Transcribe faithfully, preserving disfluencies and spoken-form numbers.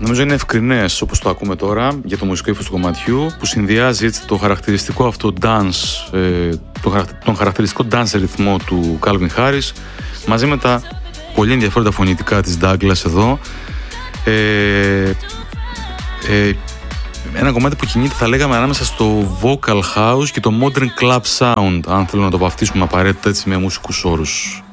νομίζω είναι ευκρινές όπως το ακούμε τώρα για το μουσικό ύφος του κομματιού, που συνδυάζει έτσι το χαρακτηριστικό αυτό dance, ε, το, τον χαρακτηριστικό dance ρυθμό του Calvin Harris μαζί με τα πολύ ενδιαφέροντα φωνητικά της Douglas εδώ. Ε, ε, ένα κομμάτι που κινείται, θα λέγαμε, ανάμεσα στο vocal house και το modern club sound, αν θέλω να το βαφτίσουμε απαραίτητα έτσι με μουσικούς όρους.